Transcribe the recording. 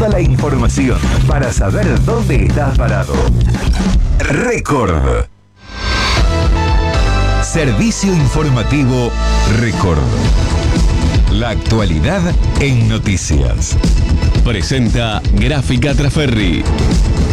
toda la información para saber dónde estás parado. Record. Servicio informativo Record. La actualidad en noticias. Presenta Gráfica Traferri.